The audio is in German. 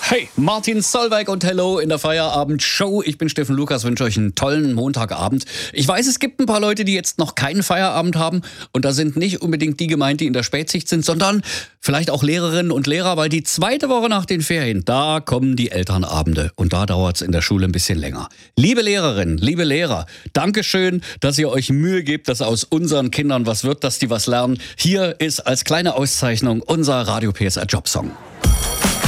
Hey, Martin Solveig und Hello in der Feierabendshow. Ich bin Steffen Lukas, wünsche euch einen tollen Montagabend. Ich weiß, es gibt ein paar Leute, die jetzt noch keinen Feierabend haben. Und da sind nicht unbedingt die gemeint, die in der Spätschicht sind, sondern vielleicht auch Lehrerinnen und Lehrer, weil die zweite Woche nach den Ferien, da kommen die Elternabende. Und da dauert es in der Schule ein bisschen länger. Liebe Lehrerinnen, liebe Lehrer, Dankeschön, dass ihr euch Mühe gebt, dass aus unseren Kindern was wird, dass die was lernen. Hier ist als kleine Auszeichnung unser Radio PSR Jobsong.